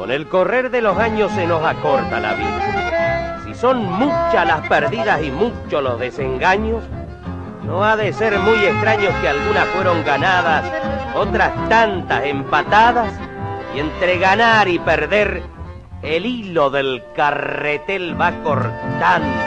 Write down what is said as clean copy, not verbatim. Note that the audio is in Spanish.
Con el correr de los años se nos acorta la vida. Si son muchas las perdidas y muchos los desengaños, no ha de ser muy extraño que algunas fueron ganadas, otras tantas empatadas, y entre ganar y perder, el hilo del carretel va cortando.